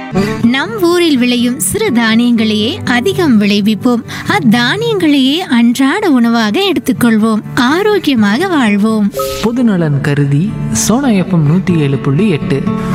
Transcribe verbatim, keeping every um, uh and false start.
நம் ஊரில் விளையும் சிறு தானியங்களையே அதிகம் விளைவிப்போம். அத்தானியங்களையே அன்றாட உணவாக எடுத்துக்கொள்வோம். ஆரோக்கியமாக வாழ்வோம். பொதுநலன் கருதி சோனா எஃப்எம் நூற்றி ஏழு புள்ளி எட்டு